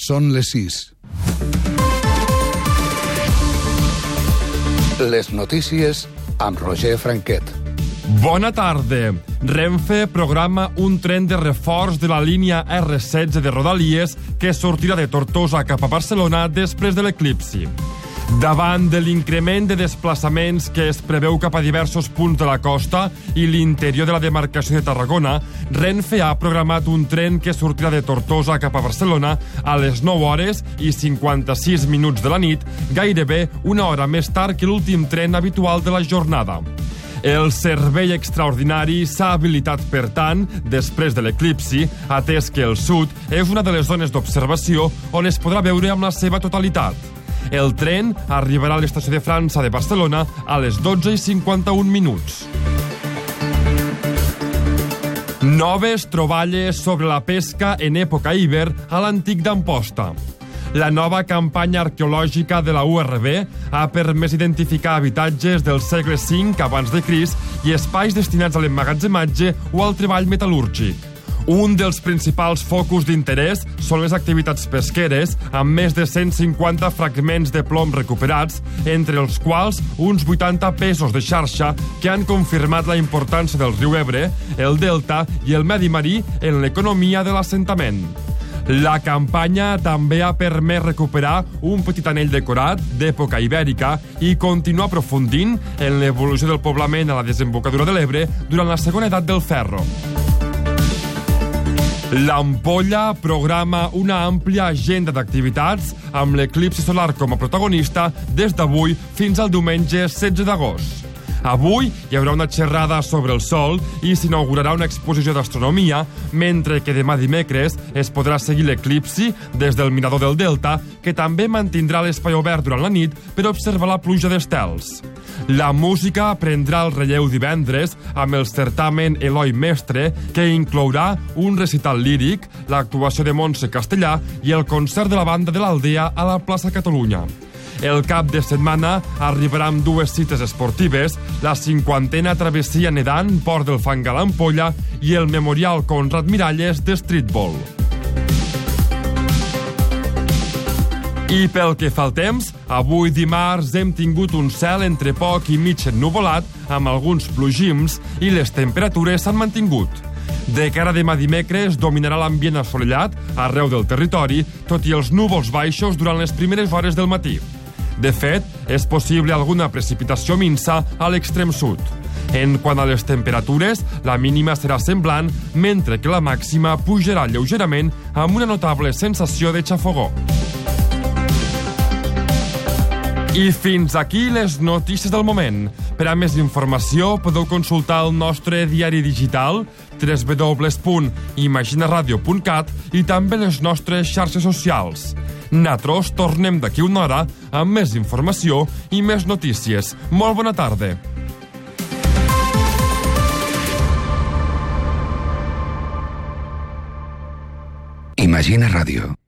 Són les 6. Les notícies amb Roger Franquet. Bona tarda. Renfe programa un tren de reforç de la línia R16 de Rodalies que sortirà de Tortosa cap a Barcelona després de l'eclipsi. Davant de l'increment de desplaçaments que es preveu cap a diversos punts de la costa i l'interior de la demarcació de Tarragona, Renfe ha programat un tren que sortirà de Tortosa cap a Barcelona a les 9 hores i 56 minuts de la nit, gairebé una hora més tard que l'últim tren habitual de la jornada. El servei extraordinari s'ha habilitat, per tant, després de l'eclipsi, atès que el sud és una de les zones d'observació on es podrà veure amb la seva totalitat. El tren arribarà a l'estació de França de Barcelona a les 12:51 minuts. Noves troballes sobre la pesca en època hivern a l'antic d'Amposta. La nova campanya arqueològica de la URB ha permès identificar habitatges del segle V abans de Crist i espais destinats a l'emmagatzematge o al treball metal·lúrgic. Un dels principals focus d'interès són les activitats pesqueres, amb més de 150 fragments de plom recuperats, entre els quals uns 80 pesos de xarxa que han confirmat la importància del riu Ebre, el delta i el medi marí en l'economia de l'assentament. La campanya també ha permès recuperar un petit anell decorat d'època ibèrica i continuar aprofundint en l'evolució del poblament a la desembocadura de l'Ebre durant la segona edat del ferro. L'Ampolla programa una àmplia agenda d'activitats amb l'eclipsi solar com a protagonista des d'avui fins al diumenge 16 d'agost. Avui hi haurà una xerrada sobre el sol i s'inaugurarà una exposició d'astronomia, mentre que demà dimecres es podrà seguir l'eclipsi des del mirador del Delta, que també mantindrà l'espai obert durant la nit per observar la pluja d'estels. La música prendrà el relleu divendres amb el certamen Eloi Mestre, que inclourà un recital líric, l'actuació de Montse Castellà i el concert de la banda de l'Aldea a la plaça Catalunya. El cap de setmana arribarà amb dues cites esportives, la 50a travessia nedant Port del Fangar a l'Ampolla i el Memorial Conrad Miralles de streetball. I pel que fa al temps, avui dimarts hem tingut un cel entre poc i mig ennuvolat amb alguns plogims i les temperatures s'han mantingut. De cara a demà dimecres dominarà l'ambient assolellat arreu del territori, tot i els núvols baixos durant les primeres hores del matí. De fet, és possible alguna precipitació minsa a l'extrem sud. En quant a les temperatures, la mínima serà semblant, mentre que la màxima pujarà lleugerament amb una notable sensació de xafogó. I fins aquí les notícies del moment. Per a més informació podeu consultar el nostre diari digital www.imaginaradio.cat i també les nostres xarxes socials. Nosaltres tornem d'aquí una hora amb més informació i més notícies. Molt bona tarda. Imagina Ràdio.